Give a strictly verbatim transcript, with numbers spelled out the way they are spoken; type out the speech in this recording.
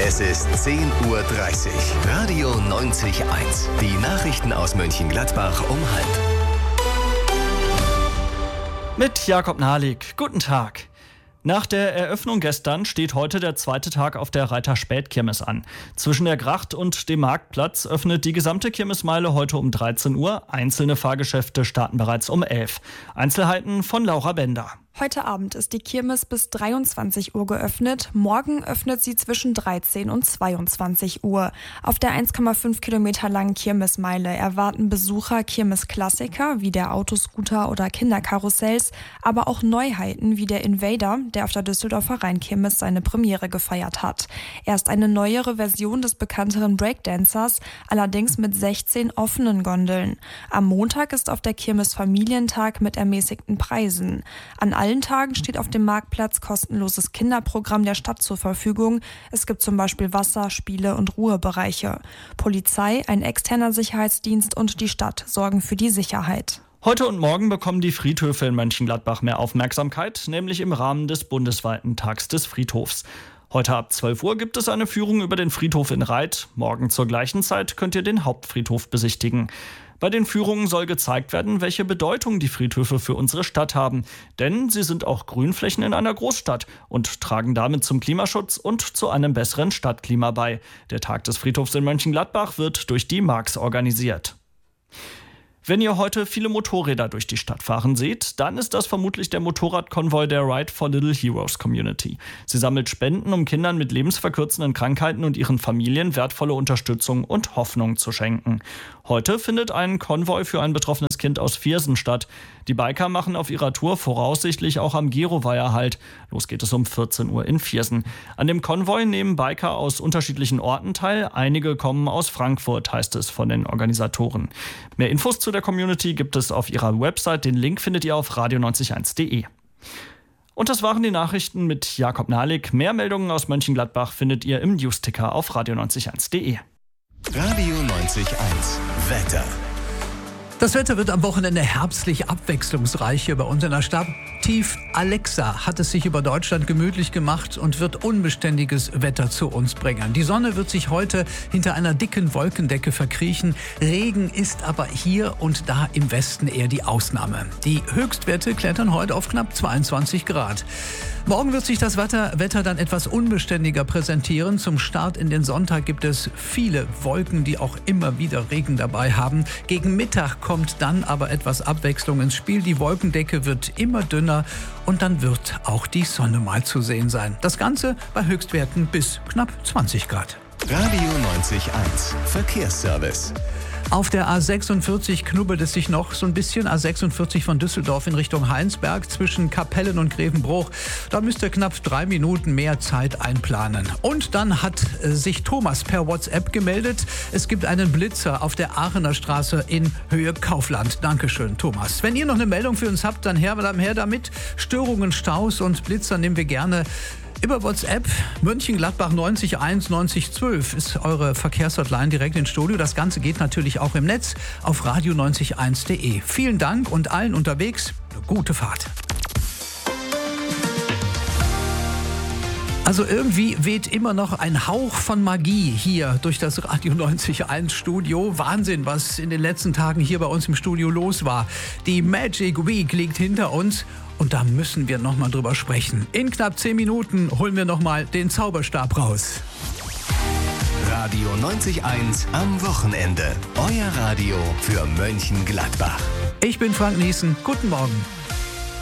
Es ist zehn Uhr dreißig. Radio neunzig Komma eins. Die Nachrichten aus Mönchengladbach um halb. Mit Jakob Nahlig. Guten Tag. Nach der Eröffnung gestern steht heute der zweite Tag auf der Reiter-Späth-Kirmes an. Zwischen der Gracht und dem Marktplatz öffnet die gesamte Kirmesmeile heute um dreizehn Uhr. Einzelne Fahrgeschäfte starten bereits um elf. Einzelheiten von Laura Bender. Heute Abend ist die Kirmes bis dreiundzwanzig Uhr geöffnet. Morgen öffnet sie zwischen dreizehn und zweiundzwanzig Uhr. Auf der eins Komma fünf Kilometer langen Kirmesmeile erwarten Besucher Kirmesklassiker wie der Autoscooter oder Kinderkarussells, aber auch Neuheiten wie der Invader, der auf der Düsseldorfer Rheinkirmes seine Premiere gefeiert hat. Er ist eine neuere Version des bekannteren Breakdancers, allerdings mit sechzehn offenen Gondeln. Am Montag ist auf der Kirmes Familientag mit ermäßigten Preisen. An allen Tagen steht auf dem Marktplatz kostenloses Kinderprogramm der Stadt zur Verfügung. Es gibt zum Beispiel Wasser-, Spiele- und Ruhebereiche. Polizei, ein externer Sicherheitsdienst und die Stadt sorgen für die Sicherheit. Heute und morgen bekommen die Friedhöfe in Mönchengladbach mehr Aufmerksamkeit, nämlich im Rahmen des bundesweiten Tags des Friedhofs. Heute ab zwölf Uhr gibt es eine Führung über den Friedhof in Reit. Morgen zur gleichen Zeit könnt ihr den Hauptfriedhof besichtigen. Bei den Führungen soll gezeigt werden, welche Bedeutung die Friedhöfe für unsere Stadt haben. Denn sie sind auch Grünflächen in einer Großstadt und tragen damit zum Klimaschutz und zu einem besseren Stadtklima bei. Der Tag des Friedhofs in Mönchengladbach wird durch die Marx organisiert. Wenn ihr heute viele Motorräder durch die Stadt fahren seht, dann ist das vermutlich der Motorradkonvoi der Ride for Little Heroes Community. Sie sammelt Spenden, um Kindern mit lebensverkürzenden Krankheiten und ihren Familien wertvolle Unterstützung und Hoffnung zu schenken. Heute findet ein Konvoi für ein betroffenes Kind aus Viersen statt. Die Biker machen auf ihrer Tour voraussichtlich auch am Geroweiher Halt. Los geht es um vierzehn Uhr in Viersen. An dem Konvoi nehmen Biker aus unterschiedlichen Orten teil. Einige kommen aus Frankfurt, heißt es von den Organisatoren. Mehr Infos zu der Community gibt es auf ihrer Website. Den Link findet ihr auf radio neunzig eins punkt de. Und das waren die Nachrichten mit Jakob Nahlig. Mehr Meldungen aus Mönchengladbach findet ihr im Newsticker auf radio neunzig eins punkt de. Radio neunzig Komma eins. Wetter. Das Wetter wird am Wochenende herbstlich abwechslungsreich hier bei uns in der Stadt. Tief Alexa hat es sich über Deutschland gemütlich gemacht und wird unbeständiges Wetter zu uns bringen. Die Sonne wird sich heute hinter einer dicken Wolkendecke verkriechen. Regen ist aber hier und da im Westen eher die Ausnahme. Die Höchstwerte klettern heute auf knapp zweiundzwanzig Grad. Morgen wird sich das Wetter, Wetter dann etwas unbeständiger präsentieren. Zum Start in den Sonntag gibt es viele Wolken, die auch immer wieder Regen dabei haben. Gegen Mittag kommt dann aber etwas Abwechslung ins Spiel. Die Wolkendecke wird immer dünner und dann wird auch die Sonne mal zu sehen sein. Das Ganze bei Höchstwerten bis knapp zwanzig Grad. Radio neunzig Komma eins. Verkehrsservice. Auf der A sechsundvierzig knubbelt es sich noch so ein bisschen. A sechsundvierzig von Düsseldorf in Richtung Heinsberg zwischen Kapellen und Grevenbruch. Da müsst ihr knapp drei Minuten mehr Zeit einplanen. Und dann hat äh, sich Thomas per WhatsApp gemeldet. Es gibt einen Blitzer auf der Aachener Straße in Höhe Kaufland. Dankeschön, Thomas. Wenn ihr noch eine Meldung für uns habt, dann her, her damit. Störungen, Staus und Blitzer nehmen wir gerne über WhatsApp. Mönchengladbach neunzig eins neunzig zwölf ist eure Verkehrshotline direkt ins Studio. Das Ganze geht natürlich auch im Netz auf radio neunzig eins punkt de. Vielen Dank und allen unterwegs eine gute Fahrt. Also irgendwie weht immer noch ein Hauch von Magie hier durch das Radio neunzig eins Studio. Wahnsinn, was in den letzten Tagen hier bei uns im Studio los war. Die Magic Week liegt hinter uns. Und da müssen wir noch mal drüber sprechen. In knapp zehn Minuten holen wir noch mal den Zauberstab raus. Radio neunzig Komma eins am Wochenende. Euer Radio für Mönchengladbach. Ich bin Frank Niesen. Guten Morgen.